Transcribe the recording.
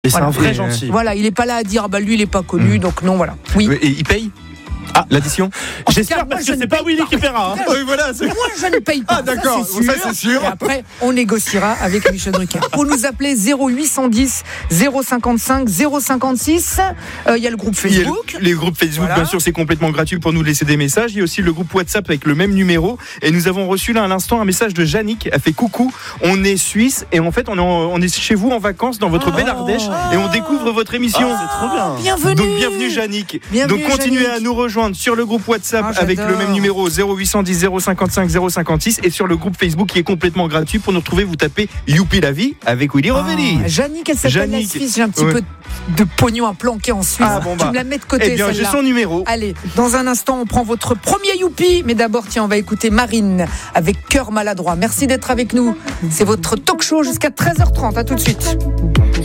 Et c'est Voilà. un vrai gentil. Voilà, il n'est pas là à dire lui il n'est pas connu, donc non, voilà. Oui. Et il paye l'addition. J'espère parce que c'est pas Willy qui paiera. Oui, voilà. Moi, je ne paye pas. Ah, d'accord, ça, c'est sûr. Et après, on négociera avec Michel Drucker. Pour nous appeler 0810 055 056. Il y a le groupe Facebook. Les groupes Facebook, Voilà. bien sûr, c'est complètement gratuit pour nous laisser des messages. Il y a aussi le groupe WhatsApp avec le même numéro. Et nous avons reçu là à l'instant un message de Yannick. Elle fait coucou. On est suisse et en fait, on est chez vous en vacances dans votre belle Ardèche et on découvre votre émission. C'est trop bien. Bienvenue. Donc bienvenue Yannick. Bienvenue, Donc continuez Yannick. à nous rejoindre sur le groupe WhatsApp Ah, avec j'adore. le même numéro 0810 055 056 et sur le groupe Facebook qui est complètement gratuit. Pour nous retrouver, vous tapez Youpi la vie avec Willy Revelli. Jannick, elle s'appelle la Jannick. Suisse. J'ai un petit Ouais. peu de pognon à planquer en Suisse. Ah, bon, Tu bah. me la mets de côté, Eh bien, j'ai celle-là. son numéro. Allez, dans un instant, on prend votre premier Youpi. Mais d'abord, tiens, on va écouter Marine avec Cœur maladroit. Merci d'être avec nous. C'est votre talk show jusqu'à 13h30. À tout de suite.